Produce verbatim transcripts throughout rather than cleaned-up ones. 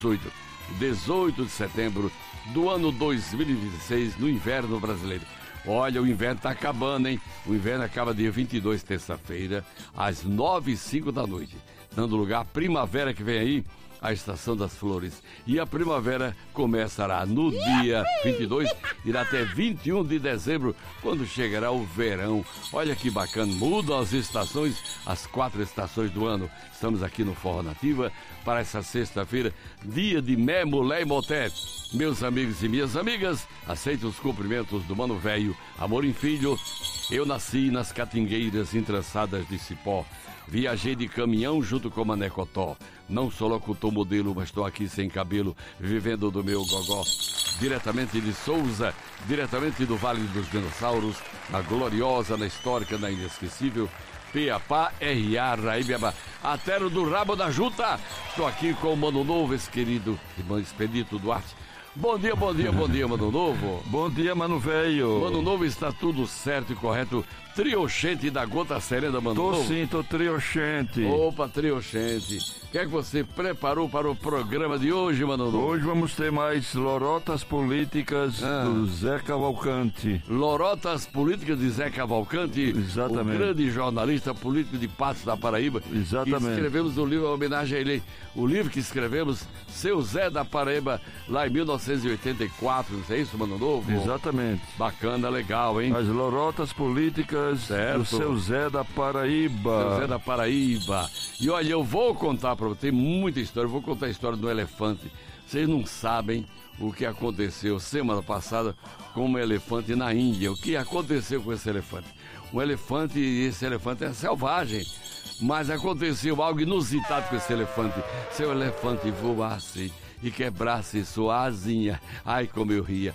dezoito de setembro do ano dois mil e vinte e seis, no inverno brasileiro. Olha, o inverno tá acabando, hein? O inverno acaba dia vinte e dois, terça-feira, às nove e cinco da noite, dando lugar à primavera que vem aí, a estação das flores. E a primavera começará no dia vinte e dois, irá até vinte e um de dezembro, quando chegará o verão. Olha que bacana, mudam as estações, as quatro estações do ano. Estamos aqui no Forró Nativa para essa sexta-feira, dia de Mé, Mulher e Moté. Meus amigos e minhas amigas, aceito os cumprimentos do Mano Velho, Amorim Filho. Eu nasci nas catingueiras entrançadas de cipó. Viajei de caminhão junto com Mané Cotó. Não sou locutor modelo, mas estou aqui sem cabelo, vivendo do meu gogó. Diretamente de Souza, diretamente do Vale dos Dinossauros, na gloriosa, na histórica, na inesquecível Piapá, R A, Raíbiaba, a terra do rabo da juta. Estou aqui com o Mano Novo, esse querido irmão Expedito Duarte. Bom dia, bom dia, bom dia, Mano Novo. Bom dia, Mano Velho. Mano Novo, está tudo certo e correto. Trioxente da Gota Serena, Mano tô Novo. Tô sim, tô trioxente. Opa, trioxente. O que é que você preparou para o programa de hoje, Mano Novo? Hoje vamos ter mais lorotas políticas ah. do Zé Cavalcante. Lorotas políticas de Zé Cavalcante. Exatamente. O grande jornalista político de Patos da Paraíba. Exatamente. E escrevemos um livro em homenagem a ele. O livro que escrevemos, Seu Zé da Paraíba, lá em mil novecentos e oitenta e quatro. Não é isso, Mano Novo? Exatamente. Bacana, legal, hein? As lorotas políticas certo. do Seu Zé da Paraíba. Seu Zé da Paraíba. E olha, eu vou contar para você, tem muita história, eu vou contar a história do elefante. Vocês não sabem o que aconteceu semana passada com um elefante na Índia. O que aconteceu com esse elefante? Um elefante, e esse elefante é selvagem, mas aconteceu algo inusitado com esse elefante. Seu elefante voasse e quebrasse sua asinha. Ai, como eu ria.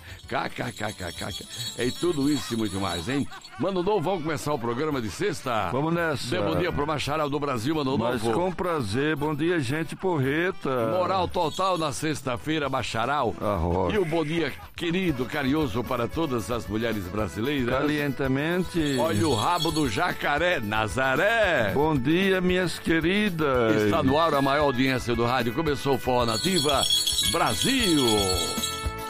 Kkkkkk. É tudo isso e muito mais, hein? Mano Novo, vamos começar o programa de sexta? Vamos nessa. Dê bom dia pro Macharal do Brasil, Mano Mas Novo. com prazer. Bom dia, gente porreta. Moral total na sexta-feira, Macharal. Arroz. E o bom dia querido, carinhoso para todas as mulheres brasileiras. Calientemente. Olha o rabo do jacaré, Nazaré. Bom dia, minhas queridas. Está no ar a maior audiência do rádio. Começou o Forró Nativa Brasil.